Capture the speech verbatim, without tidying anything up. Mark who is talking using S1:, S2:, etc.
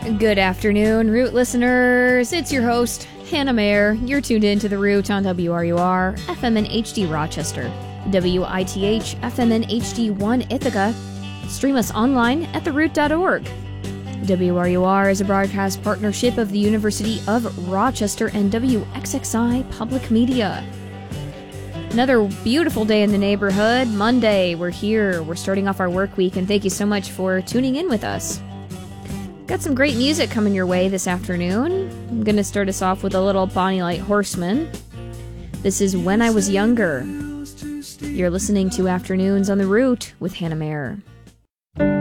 S1: Good afternoon, Root listeners. It's your host, Hannah Mayer. You're tuned in to The Root on W R U R, F M and H D Rochester, W I T H, F M and H D one Ithaca. Stream us online at the root dot org. W R U R is a broadcast partnership of the University of Rochester and W X X I Public Media. Another beautiful day in the neighborhood. Monday, we're here. We're starting off our work week, and thank you so much for tuning in with us. Got some great music coming your way this afternoon. I'm going to start us off with a little Bonnie Light Horseman. This is When I Was Younger. You're listening to Afternoons on the Root with Hannah Mayer.